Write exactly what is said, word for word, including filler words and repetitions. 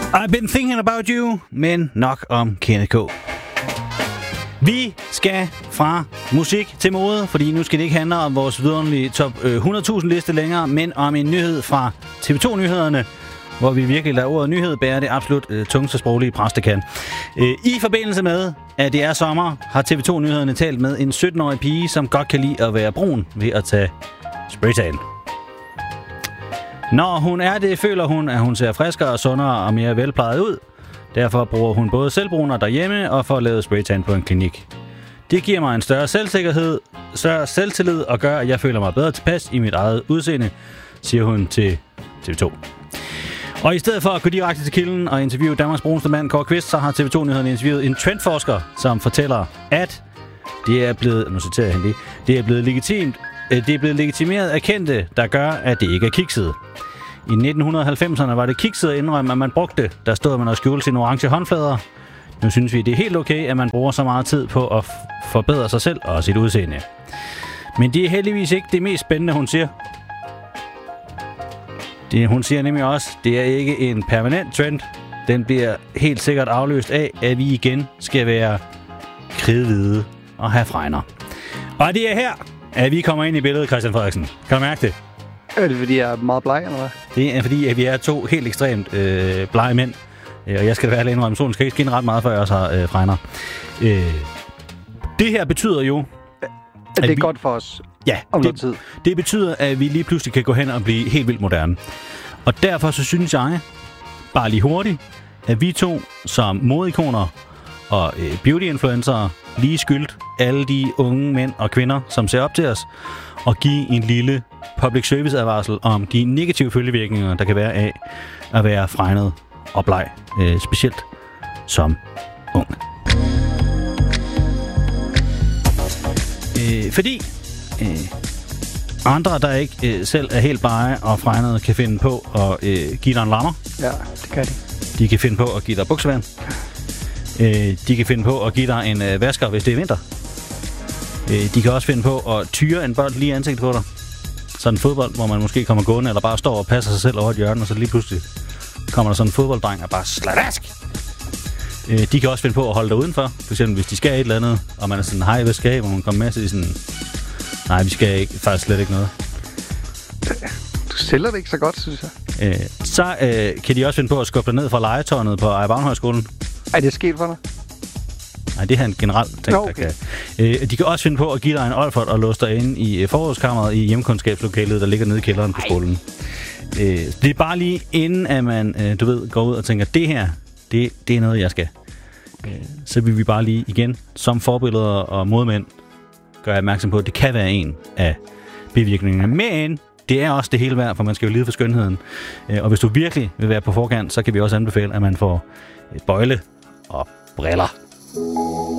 I've been thinking about you, men nok om Kenneth K. Vi skal fra musik til mode, fordi nu skal det ikke handle om vores vidunderlige top hundrede tusind liste længere, men om en nyhed fra T V to-nyhederne, hvor vi virkelig lader ordet nyhed bære det absolut øh, tungeste sproglige pres, det kan. Øh, I forbindelse med, at det er sommer, har T V to-nyhederne talt med en sytten-årig pige, som godt kan lide at være brun ved at tage spraytan. Når hun er det, føler hun, at hun ser friskere, sundere og mere velplejet ud. Derfor bruger hun både selvbruner derhjemme og får lavet spraytan på en klinik. Det giver mig en større selvsikkerhed, større selvtillid og gør, at jeg føler mig bedre tilpas i mit eget udseende, siger hun til T V to. Og i stedet for at gå direkte til kilden og interviewe Danmarks bruneste mand, Kåre Kvist, så har T V to-nyhederne interviewet en trendforsker, som fortæller, at det er blevet, nu citerer jeg hende lige, det er blevet legitimt, det er blevet legitimeret af kendte, der gør, at det ikke er kikset. I nitten halvfemserne var det kikset at indrømme, at man brugte det. Der stod man og skjulte sine orange håndflader. Nu synes vi, det er helt okay, at man bruger så meget tid på at f- forbedre sig selv og sit udseende. Men det er heldigvis ikke det mest spændende, hun siger. Det, hun siger nemlig også, det er ikke en permanent trend. Den bliver helt sikkert afløst af, at vi igen skal være kridhvide og have fregner. Og det er her, at vi kommer ind i billedet, Christian Frederiksen. Kan du mærke det? Er det fordi, jeg er meget bleg, eller hvad? Det er fordi, at vi er to helt ekstremt øh, blege mænd. Og jeg skal da være alene indrømme, solen skal ikke skinne ret meget, før jeg også har øh, fregner. Øh, det her betyder jo... At det er vi, godt for os ja, om det, noget tid. Det betyder, at vi lige pludselig kan gå hen og blive helt vildt moderne. Og derfor så synes jeg, bare lige hurtigt, at vi to som modeikoner og øh, beauty-influencere lige skyldt alle de unge mænd og kvinder, som ser op til os, og give en lille public service advarsel om de negative følgevirkninger, der kan være af at være fregnet og bleg, øh, specielt som ung. Øh, fordi øh, andre, der ikke øh, selv er helt blege og fregnede, kan finde på at øh, give dig en lammer. Ja, det kan de. De kan finde på at give dig buksevand. Øh, de kan finde på at give dig en øh, vasker, hvis det er vinter. Øh, de kan også finde på at tyre en bold lige i ansigtet på dig. Sådan en fodbold, hvor man måske kommer gående, eller bare står og passer sig selv over et hjørne, og så lige pludselig kommer der sådan en fodbolddreng og bare sladask. Øh, de kan også finde på at holde dig udenfor. For eksempel, hvis de skal et eller andet, og man er sådan, hej, hvad skal I? Hvor man kommer med, så er de sådan, nej, vi skal ikke, faktisk slet ikke noget. Du sælger det ikke så godt, synes jeg. Øh, så øh, kan de også finde på at skubbe dig ned fra legetårnet på Ejer-Bavnhøjskolen. Ej, det er sket for dig? Nej, det er en generelt ting, Nå, okay. der kan. Øh, de kan også finde på at give dig en olfert og låse dig inde i forrådskammeret i hjemkundskabslokalet, der ligger nede i kælderen på skolen. Øh, det er bare lige inden, at man, øh, du ved, går ud og tænker, det her, det, det er noget, jeg skal. Okay. Øh, så vil vi bare lige igen, som forbilleder og modmænd, gøre opmærksom på, at det kan være en af bivirkningerne. Men det er også det hele værd, for man skal jo lide for skønheden. Øh, og hvis du virkelig vil være på forkant, så kan vi også anbefale, at man får bøjle og briller.